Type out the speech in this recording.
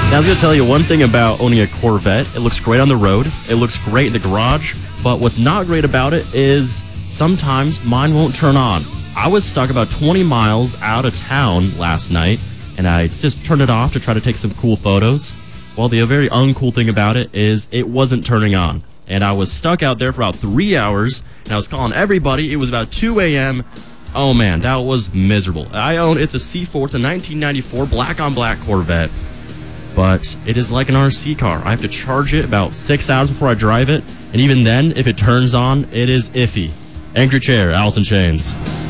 Now, I was going to tell you one thing about owning a Corvette. It looks great on the road. It looks great in the garage. But what's not great about it is sometimes mine won't turn on. I was stuck about 20 miles out of town last night, and I just turned it off to try to take some cool photos. Well, the very uncool thing about it is it wasn't turning on. And I was stuck out there for about 3 hours, and I was calling everybody. It was about 2 a.m. Oh, man, that was miserable. It's a C4. It's a 1994 black-on-black Corvette. But it is like an RC car. I have to charge it about 6 hours before I drive it. And even then, if it turns on, it is iffy. Angry Chair, Alice in Chains.